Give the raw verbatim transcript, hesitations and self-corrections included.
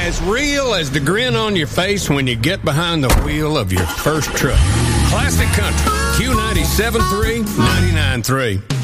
as real as the grin on your face when you get behind the wheel of your first truck. Classic Country, Q ninety-seven point three, ninety-nine point three.